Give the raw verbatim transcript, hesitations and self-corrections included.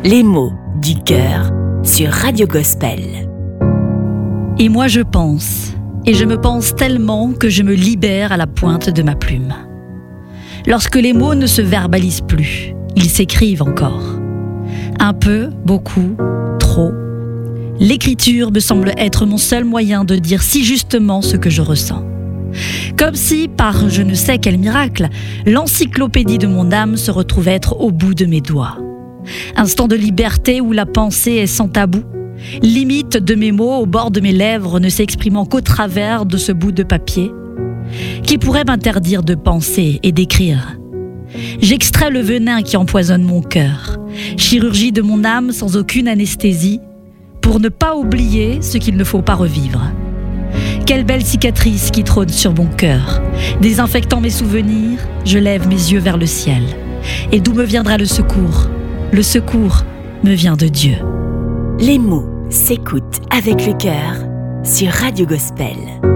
Les mots du cœur sur Radio Gospel. Et moi je pense, et je me pense tellement que je me libère à la pointe de ma plume. Lorsque les mots ne se verbalisent plus, ils s'écrivent encore. Un peu, beaucoup, trop. L'écriture me semble être mon seul moyen de dire si justement ce que je ressens. Comme si, par je ne sais quel miracle, l'encyclopédie de mon âme se retrouvait être au bout de mes doigts. Instant de liberté où la pensée est sans tabou, limite de mes mots au bord de mes lèvres ne s'exprimant qu'au travers de ce bout de papier. Qui pourrait m'interdire de penser et d'écrire ? J'extrais le venin qui empoisonne mon cœur, chirurgie de mon âme sans aucune anesthésie, pour ne pas oublier ce qu'il ne faut pas revivre. Quelle belle cicatrice qui trône sur mon cœur. Désinfectant mes souvenirs, je lève mes yeux vers le ciel. Et d'où me viendra le secours ? Le secours me vient de Dieu. Les mots s'écoutent avec le cœur sur Radio Gospel.